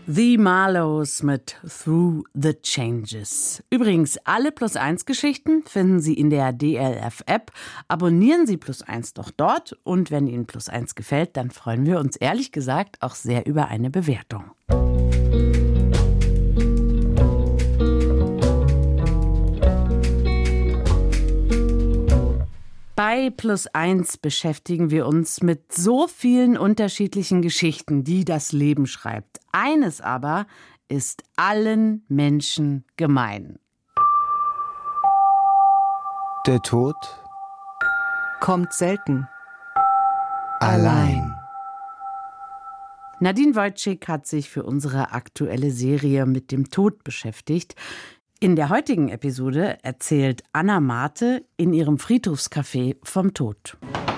The Marlows mit Through the Changes. Übrigens, alle Plus-1-Geschichten finden Sie in der DLF-App. Abonnieren Sie Plus-1 doch dort. Und wenn Ihnen Plus-1 gefällt, dann freuen wir uns ehrlich gesagt auch sehr über eine Bewertung. Bei Plus-1 beschäftigen wir uns mit so vielen unterschiedlichen Geschichten, die das Leben schreibt. Eines aber ist allen Menschen gemein. Der Tod kommt selten. allein. Nadine Wojcik hat sich für unsere aktuelle Serie mit dem Tod beschäftigt. In der heutigen Episode erzählt Anna Mate in ihrem Friedhofscafé vom Tod.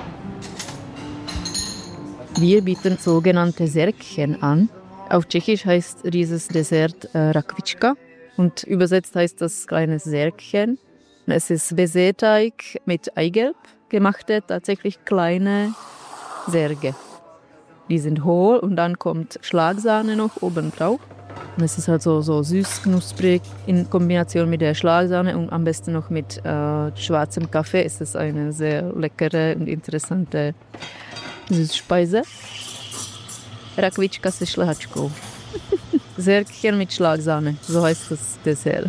Wir bieten sogenannte Särkchen an. Auf Tschechisch heißt dieses Dessert Rakvička und übersetzt heißt das kleines Särkchen. Es ist Baiser-Teig mit Eigelb, gemachte tatsächlich kleine Särge. Die sind hohl und dann kommt Schlagsahne noch oben drauf. Und es ist halt so süß, knusprig in Kombination mit der Schlagsahne und am besten noch mit schwarzem Kaffee. Es ist eine sehr leckere und interessante Süßspeise. Rakvička se šlehačkou. Särkchen mit Schlagsahne, so heißt das Dessert.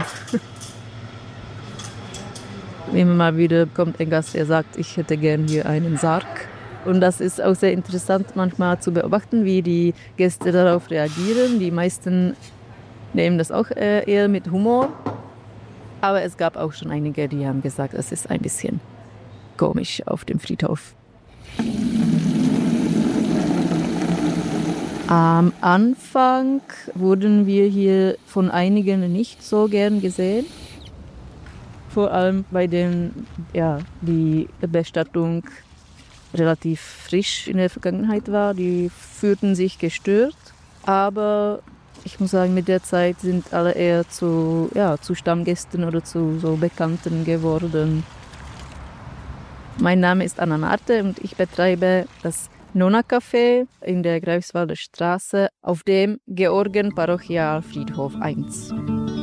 Immer mal wieder kommt ein Gast, der sagt, ich hätte gern hier einen Sarg. Und das ist auch sehr interessant manchmal zu beobachten, wie die Gäste darauf reagieren. Die meisten nehmen das auch eher mit Humor. Aber es gab auch schon einige, die haben gesagt, es ist ein bisschen komisch auf dem Friedhof. Am Anfang wurden wir hier von einigen nicht so gern gesehen. Vor allem bei denen die Bestattung relativ frisch in der Vergangenheit war. Die fühlten sich gestört. Aber ich muss sagen, mit der Zeit sind alle eher zu Stammgästen oder zu so Bekannten geworden. Mein Name ist Anna Mate und ich betreibe das Nonna-Café in der Greifswalder Straße auf dem Georgen-Parochial-Friedhof 1.